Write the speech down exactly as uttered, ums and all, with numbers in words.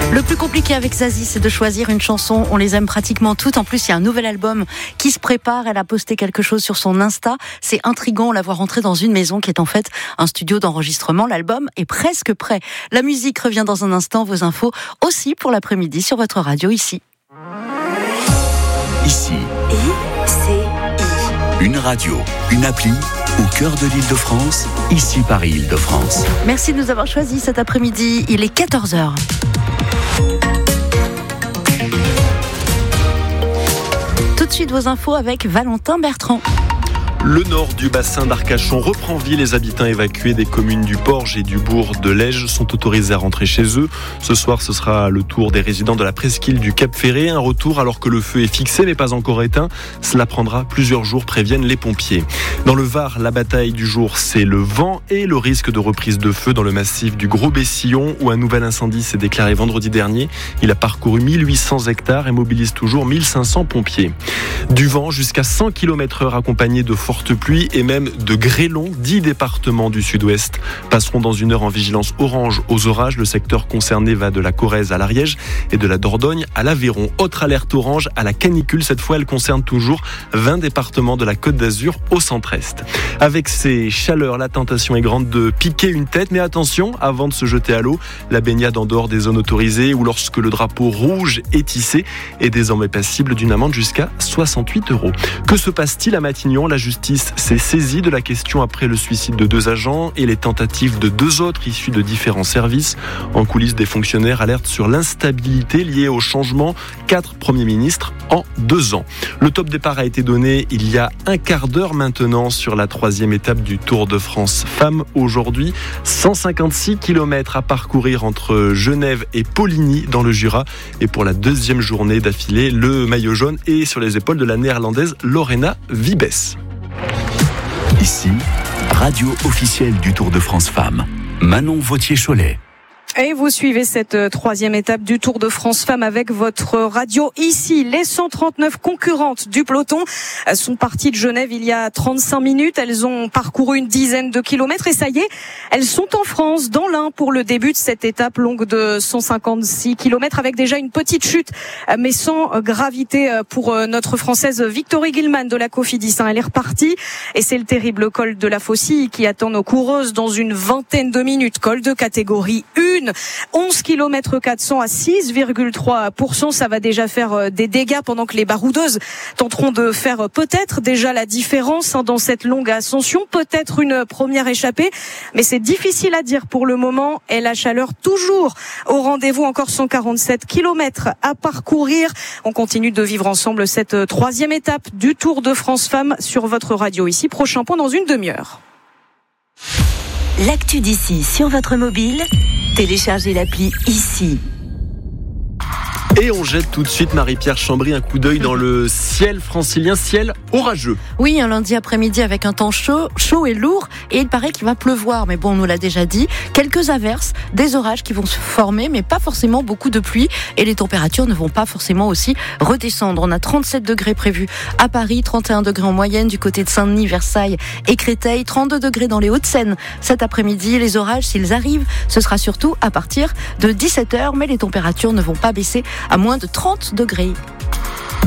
Le plus compliqué avec Zazie, c'est de choisir une chanson. On les aime pratiquement toutes. En plus, il y a un nouvel album qui se prépare. Elle a posté quelque chose sur son Insta. C'est intriguant. On la voit rentrer dans une maison qui est en fait un studio d'enregistrement. L'album est presque prêt. La musique revient dans un instant. Vos infos aussi pour l'après-midi sur votre radio ici. Ici. I, C, I. Une radio, une appli au cœur de l'Île-de-France. Ici Paris Île-de-France. Merci de nous avoir choisis cet après-midi. Il est quatorze heures. Tout de suite vos infos avec Valentin Bertrand. Le nord du bassin d'Arcachon reprend vie. Les habitants évacués des communes du Porge et du bourg de Lège sont autorisés à rentrer chez eux. Ce soir, ce sera le tour des résidents de la presqu'île du Cap Ferré. Un retour alors que le feu est fixé mais pas encore éteint. Cela prendra plusieurs jours, préviennent les pompiers. Dans le Var, la bataille du jour, c'est le vent et le risque de reprise de feu dans le massif du Gros-Bessillon où un nouvel incendie s'est déclaré vendredi dernier. Il a parcouru mille huit cents hectares et mobilise toujours mille cinq cents pompiers. Du vent jusqu'à cent kilomètres heure accompagné de fortes pluies et même de grêlons. dix départements du sud-ouest passeront dans une heure en vigilance orange aux orages. Le secteur concerné va de la Corrèze à l'Ariège et de la Dordogne à l'Aveyron. Autre alerte orange à la canicule. Cette fois, elle concerne toujours vingt départements de la Côte d'Azur au centre-est. Avec ces chaleurs, la tentation est grande de piquer une tête. Mais attention, avant de se jeter à l'eau, la baignade en dehors des zones autorisées ou lorsque le drapeau rouge est tissé est désormais passible d'une amende jusqu'à soixante-huit euros. Que se passe-t-il à Matignon ? La justice s'est saisie de la question après le suicide de deux agents et les tentatives de deux autres issus de différents services. En coulisses, des fonctionnaires alertent sur l'instabilité liée au changement. Quatre premiers ministres en deux ans. Le top départ a été donné il y a un quart d'heure maintenant sur la troisième étape du Tour de France Femmes. Aujourd'hui, cent cinquante-six kilomètres à parcourir entre Genève et Poligny dans le Jura. Et pour la deuxième journée d'affilée, le maillot jaune est sur les épaules de la néerlandaise Lorena Wiebes. Ici, radio officielle du Tour de France Femmes. Manon Vautier-Cholet. Et vous suivez cette troisième étape du Tour de France Femmes avec votre radio ici. Les cent trente-neuf concurrentes du peloton sont parties de Genève il y a trente-cinq minutes. Elles ont parcouru une dizaine de kilomètres et ça y est, elles sont en France, dans l'Ain, pour le début de cette étape longue de cent cinquante-six kilomètres avec déjà une petite chute, mais sans gravité pour notre Française Victory Gilman de la Cofidis. Elle est repartie et c'est le terrible col de la Faucille qui attend nos coureuses dans une vingtaine de minutes. Col de catégorie un. onze kilomètres quatre cents à six virgule trois pour cent, ça va déjà faire des dégâts pendant que les baroudeuses tenteront de faire peut-être déjà la différence dans cette longue ascension, peut-être une première échappée, mais c'est difficile à dire pour le moment et la chaleur toujours au rendez-vous. Encore cent quarante-sept kilomètres à parcourir. On continue de vivre ensemble cette troisième étape du Tour de France Femmes sur votre radio ici. Prochain point dans une demi-heure. L'actu d'ici sur votre mobile, téléchargez l'appli ici. Et on jette tout de suite, Marie-Pierre Chambry, un coup d'œil dans le ciel francilien, ciel orageux. Oui, un lundi après-midi avec un temps chaud, chaud et lourd, et il paraît qu'il va pleuvoir. Mais bon, on nous l'a déjà dit, quelques averses, des orages qui vont se former, mais pas forcément beaucoup de pluie, et les températures ne vont pas forcément aussi redescendre. On a trente-sept degrés prévus à Paris, trente et un degrés en moyenne du côté de Saint-Denis, Versailles et Créteil, trente-deux degrés dans les Hauts-de-Seine cet après-midi. Les orages, s'ils arrivent, ce sera surtout à partir de dix-sept heures, mais les températures ne vont pas baisser à moins de trente degrés.